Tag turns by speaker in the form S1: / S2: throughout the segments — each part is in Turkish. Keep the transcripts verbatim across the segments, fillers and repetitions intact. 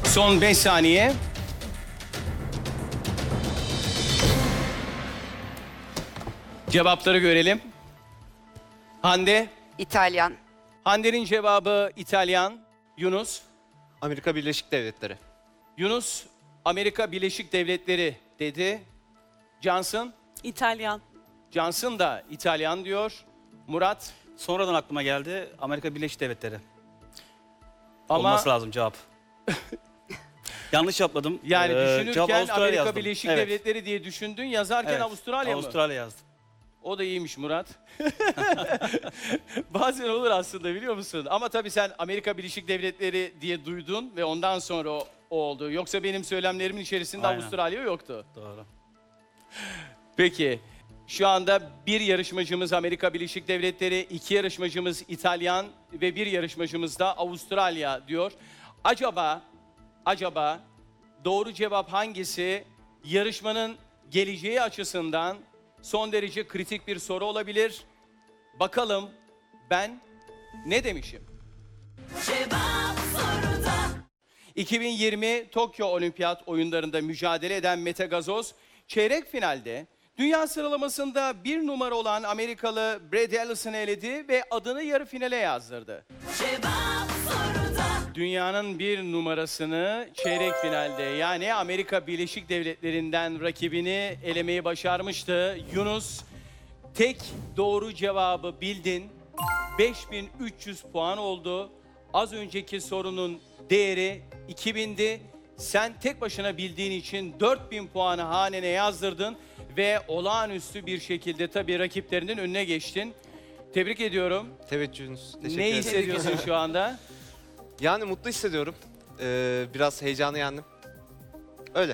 S1: Son beş saniye. Cevapları görelim. Hande.
S2: İtalyan.
S1: Hande'nin cevabı İtalyan. Yunus.
S3: Amerika Birleşik Devletleri.
S1: Yunus, Amerika Birleşik Devletleri dedi. Johnson.
S4: İtalyan.
S1: Johnson da İtalyan diyor. Murat.
S5: Sonradan aklıma geldi Amerika Birleşik Devletleri.
S1: Ama
S5: Olması lazım cevap. Yanlış yapmadım.
S1: yani
S5: Ee, cevap
S1: düşünürken
S5: Avustralya
S1: Amerika
S5: yazdım.
S1: Birleşik
S5: Evet.
S1: Devletleri diye düşündün. Yazarken
S5: Evet.
S1: Avustralya mı?
S5: Avustralya yazdım.
S1: O da iyiymiş Murat. Bazen olur aslında, biliyor musun? Ama tabii sen Amerika Birleşik Devletleri diye duydun ve ondan sonra o, o oldu. Yoksa benim söylemlerimin içerisinde
S5: Aynen.
S1: Avustralya yoktu.
S5: Doğru.
S1: Peki, şu anda bir yarışmacımız Amerika Birleşik Devletleri, iki yarışmacımız İtalyan ve bir yarışmacımız da Avustralya diyor. Acaba, acaba doğru cevap hangisi? Yarışmanın geleceği açısından son derece kritik bir soru olabilir. Bakalım ben ne demişim?
S6: Cevap soruda.
S1: iki bin yirmi Tokyo Olimpiyat Oyunları'nda mücadele eden Mete Gazoz, çeyrek finalde dünya sıralamasında bir numara olan Amerikalı Brad Ellison'ı eledi ve adını yarı finale yazdırdı.
S6: Cevap soruda.
S1: Dünyanın bir numarasını çeyrek finalde, yani Amerika Birleşik Devletleri'nden rakibini elemeyi başarmıştı. Yunus, tek doğru cevabı bildin. beş bin üç yüz puan oldu. Az önceki sorunun değeri iki bindi. Sen tek başına bildiğin için dört bin puanı hanene yazdırdın ve olağanüstü bir şekilde tabii rakiplerinin önüne geçtin. Tebrik ediyorum.
S3: Teveccühünüz. Teşekkür
S1: Ne
S3: ederim.
S1: hissediyorsun şu anda?
S3: Yani mutlu hissediyorum. Ee, biraz heyecanı yendim. Öyle.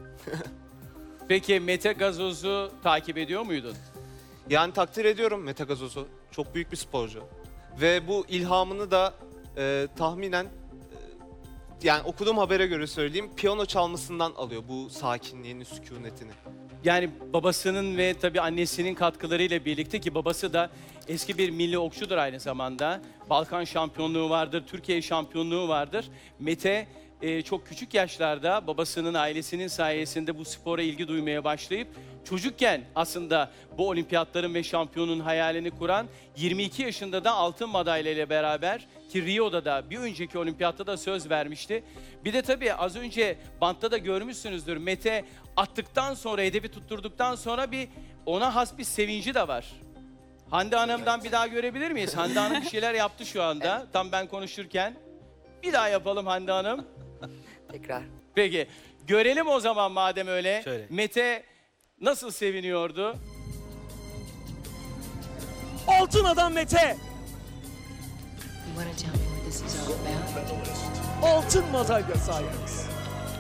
S1: Peki Mete Gazoz'u takip ediyor muydun?
S3: Yani takdir ediyorum Mete Gazoz'u. Çok büyük bir sporcu. Ve bu ilhamını da e, tahminen, e, yani okuduğum habere göre söyleyeyim, piyano çalmasından alıyor bu sakinliğini, sükunetini.
S1: Yani babasının ve tabii annesinin katkılarıyla birlikte, ki babası da eski bir milli okçudur aynı zamanda. Balkan şampiyonluğu vardır, Türkiye şampiyonluğu vardır. Mete e, çok küçük yaşlarda babasının, ailesinin sayesinde bu spora ilgi duymaya başlayıp çocukken aslında bu olimpiyatların ve şampiyonun hayalini kuran, yirmi iki yaşında da altın madalya ile beraber, ki Rio'da da bir önceki olimpiyatta da söz vermişti. Bir de tabii az önce bantta da görmüşsünüzdür, Mete attıktan sonra, hedefi tutturduktan sonra bir ona has bir sevinci de var. Hande Hanım'dan bir daha görebilir miyiz? Hande Hanım bir şeyler yaptı şu anda, tam ben konuşurken. Bir daha yapalım Hande Hanım.
S2: Tekrar.
S1: Peki, görelim o zaman madem öyle.
S5: Şöyle.
S1: Mete nasıl seviniyordu?
S4: Altın Adam Mete.
S7: You want to tell me what this is all about?
S4: Altın madalya sahibimiz.